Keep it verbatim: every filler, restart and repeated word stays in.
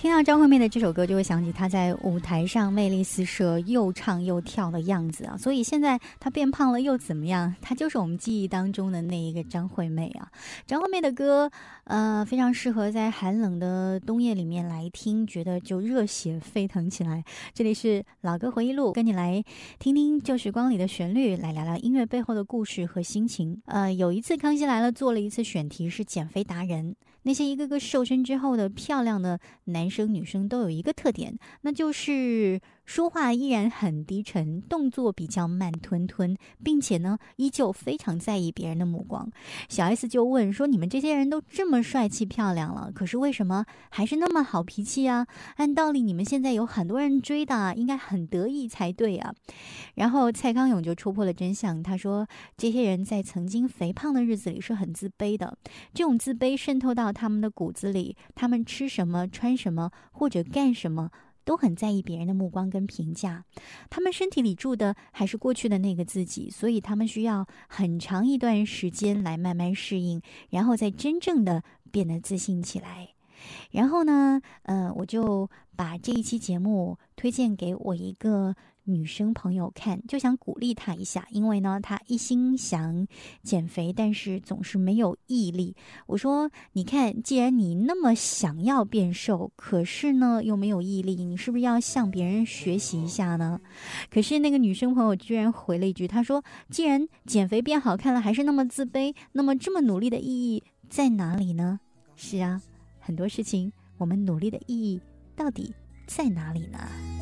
听到张惠妹的这首歌，就会想起她在舞台上魅力四射，又唱又跳的样子啊。所以现在她变胖了又怎么样？她就是我们记忆当中的那一个张惠妹啊。张惠妹的歌，呃，非常适合在寒冷的冬夜里面来听，觉得就热血沸腾起来。这里是老歌回忆录，跟你来听听旧时光里的旋律，来聊聊音乐背后的故事和心情。呃，有一次康熙来了做了一次选题，是减肥达人。那些一个个瘦身之后的漂亮的男生女生都有一个特点，那就是说话依然很低沉，动作比较慢吞吞，并且呢依旧非常在意别人的目光。小 S 就问说，你们这些人都这么帅气漂亮了，可是为什么还是那么好脾气啊？按道理你们现在有很多人追的，应该很得意才对啊。然后蔡康永就戳破了真相，他说这些人在曾经肥胖的日子里是很自卑的，这种自卑渗透到他们的骨子里，他们吃什么穿什么或者干什么都很在意别人的目光跟评价，他们身体里住的还是过去的那个自己，所以他们需要很长一段时间来慢慢适应，然后再真正的变得自信起来。然后呢，呃，我就把这一期节目推荐给我一个女生朋友看，就想鼓励她一下，因为呢，她一心想减肥，但是总是没有毅力。我说，你看，既然你那么想要变瘦，可是呢又没有毅力，你是不是要向别人学习一下呢？可是那个女生朋友居然回了一句，她说，既然减肥变好看了，还是那么自卑，那么这么努力的意义在哪里呢？是啊，很多事情我们努力的意义到底在哪里呢？